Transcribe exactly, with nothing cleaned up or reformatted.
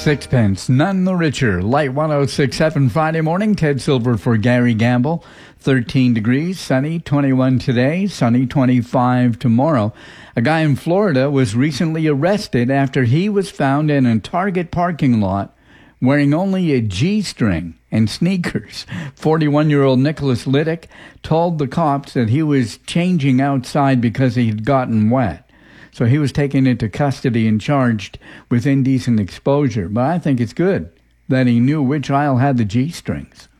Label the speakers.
Speaker 1: Sixpence, none the richer. Light one oh six point seven Friday morning. Ted Silver for Gary Gamble. thirteen degrees, sunny, twenty-one today, sunny, twenty-five tomorrow. A guy in Florida was recently arrested after he was found in a Target parking lot wearing only a G-string and sneakers. forty-one-year-old Nicholas Liddick told the cops that he was changing outside because he had gotten wet. So he was taken into custody and charged with indecent exposure. But I think it's good that he knew which aisle had the G-strings.